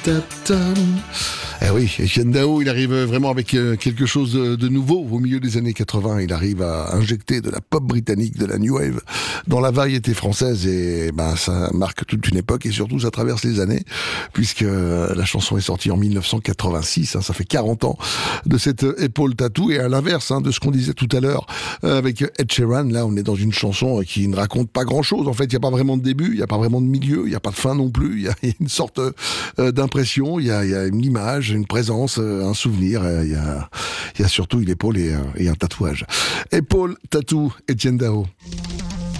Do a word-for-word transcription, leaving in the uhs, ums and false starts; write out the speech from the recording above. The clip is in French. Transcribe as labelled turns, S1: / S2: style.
S1: Eh oui, Etienne Dao, il arrive vraiment avec quelque chose de nouveau. Au milieu des années quatre-vingts, il arrive à injecter de la pop britannique, de la new wave dans la variété française, et ben ça marque toute une époque, et surtout ça traverse les années, puisque la chanson est sortie en dix-neuf cent quatre-vingt-six, hein, ça fait quarante ans de cette épaule tatou, et à l'inverse hein, de ce qu'on disait tout à l'heure avec Ed Sheeran, là on est dans une chanson qui ne raconte pas grand-chose. En fait, il n'y a pas vraiment de début, il n'y a pas vraiment de milieu, il n'y a pas de fin non plus, il y a une sorte d'impression, il y a, il y a une image, une présence, un souvenir, il y a, il y a surtout une épaule et un, et un tatouage. Épaule, tatou, Etienne Dao.